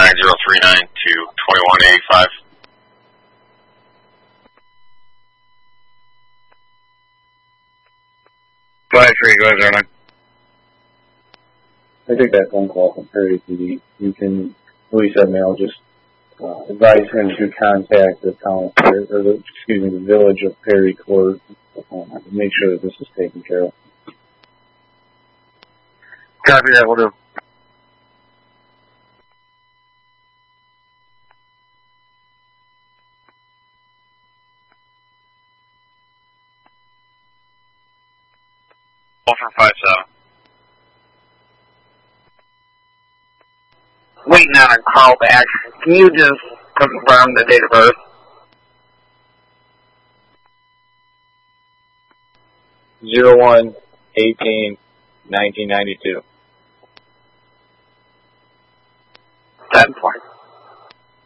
9039 to 2185. Go ahead, Tree. Go ahead, 09. I took that phone call from Perry PD. You can, Luis said, I'll just advise him to contact the town, or the village of Perry Court, to make sure that this is taken care of. Copy that, we'll do. Call from 57. Waiting on a call back. Can you just confirm the date of birth? 01/18/1992. 10 points.